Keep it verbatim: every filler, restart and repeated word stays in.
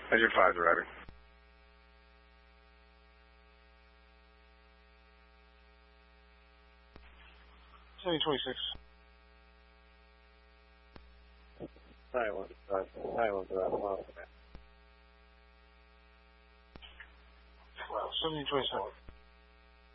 Engine five arriving. seventy twenty-six. Silent, silent, silent, silent. seventy twenty-seven.